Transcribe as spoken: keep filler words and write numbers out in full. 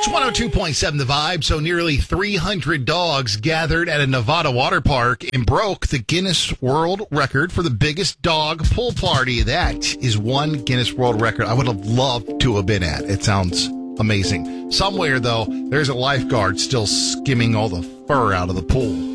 one oh two point seven The Vibe. So nearly three hundred dogs gathered at a Nevada water park and broke the Guinness World Record for the biggest dog pool party. That is one Guinness World Record I would have loved to have been at. It sounds amazing. Somewhere, though, there's a lifeguard still skimming all the fur out of the pool.